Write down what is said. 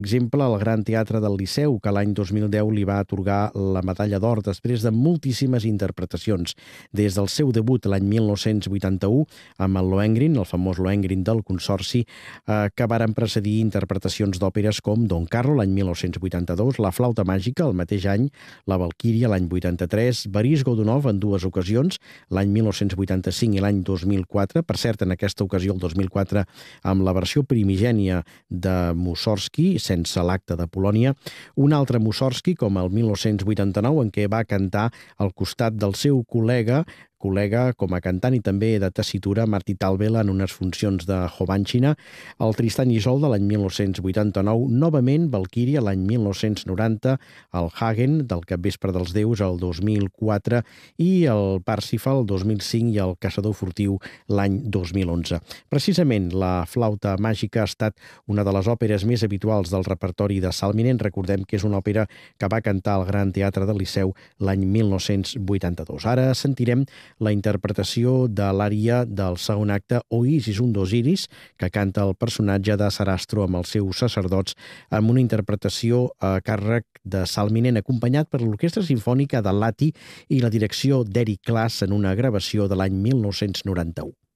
exemple, el Gran Teatre del Liceu, que l'any 2010 li va atorgar la medalla d'or després de moltíssimes interpretacions. Des del seu debut l'any 1981 amb el Lohengrin, el famós Lohengrin del Consorci, que varen precedir interpretacions d'òperes com Don Carlo l'any 1982, La flauta màgica el mateix any, La Valquíria l'any 83, Boris Godunov en dues ocasions, l'any 1985 i l'any 2004, per cert, en aquesta ocasió, el 2004, amb la versió primigènia de Mussorgsky, sense l'acte de Polònia, un altre Mussorgsky, com el 1989, en què va cantar al costat del seu col·lega com a cantant i també de tessitura, Martí Talbela, en unes funcions de Jovanchina, el Tristan i Isolde l'any 1989, novament Valquíria l'any 1990, el Hagen del Capvespre dels Déus el 2004 i el Parsifal el 2005 i el Caçador furtiu l'any 2011. Precisament, la flauta màgica ha estat una de les òperes més habituals del repertori de Salminen. Recordem que és una òpera que va cantar al Gran Teatre del Liceu l'any 1982. Ara sentirem la interpretació de l'ària del segon acte Oisis un d'Osiris, que canta el personatge de Sarastro amb els seus sacerdots, amb una interpretació a càrrec de Salminen, acompanyat per l'Orquestra Simfònica de Lahti i la direcció d'Eric Klaas en una gravació de l'any 1991.